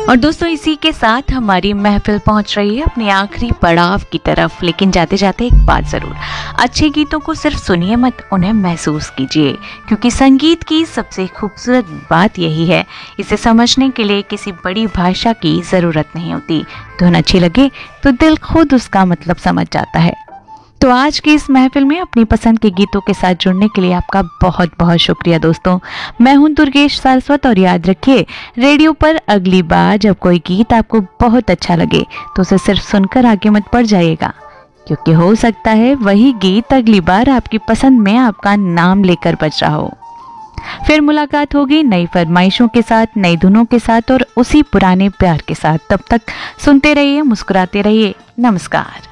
और दोस्तों इसी के साथ हमारी महफिल पहुंच रही है अपने आखिरी पड़ाव की तरफ। लेकिन जाते जाते एक बात ज़रूर, अच्छे गीतों को सिर्फ सुनिए मत, उन्हें महसूस कीजिए, क्योंकि संगीत की सबसे खूबसूरत बात यही है, इसे समझने के लिए किसी बड़ी भाषा की ज़रूरत नहीं होती। धुन अच्छी लगे तो दिल खुद उसका मतलब समझ जाता है। तो आज की इस महफिल में अपनी पसंद के गीतों के साथ जुड़ने के लिए आपका बहुत बहुत शुक्रिया दोस्तों। मैं हूं दुर्गेश सारस्वत और याद रखिए, रेडियो पर अगली बार जब कोई गीत आपको बहुत अच्छा लगे तो उसे सिर्फ सुनकर आगे मत बढ़ जाइएगा, क्योंकि हो सकता है वही गीत अगली बार आपकी पसंद में आपका नाम लेकर बज रहा हो। फिर मुलाकात होगी नई फरमाइशों के साथ, नई धुनों के साथ और उसी पुराने प्यार के साथ। तब तक सुनते रहिए, मुस्कुराते रहिए। नमस्कार।